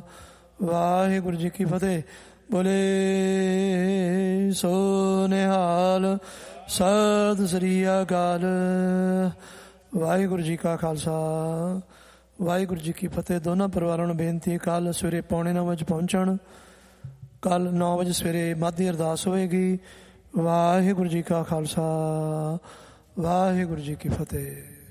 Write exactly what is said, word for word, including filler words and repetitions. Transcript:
ਵਾਹਿਗੁਰੂ ਜੀ ਕੀ ਫਤਿਹ। ਬੋਲੇ ਸੋ ਨਿਹਾਲ। ਸਤਿ ਸ੍ਰੀ ਅਕਾਲ। ਵਾਹਿਗੁਰੂ ਜੀ ਕਾ ਖਾਲਸਾ ਵਾਹਿਗੁਰੂ ਜੀ ਕੀ ਫਤਿਹ। ਦੋਨਾਂ ਪਰਿਵਾਰਾਂ ਨੂੰ ਬੇਨਤੀ, ਕੱਲ੍ਹ ਸਵੇਰੇ ਪੌਣੇ ਨੌ ਵਜੇ ਪਹੁੰਚਣ। ਕੱਲ੍ਹ ਨੌ ਵਜੇ ਸਵੇਰੇ ਮਾਧੀ ਅਰਦਾਸ ਹੋਵੇਗੀ। ਵਾਹਿਗੁਰੂ ਜੀ ਕਾ ਖਾਲਸਾ ਵਾਹਿਗੁਰੂ ਜੀ ਕੀ ਫਤਿਹ।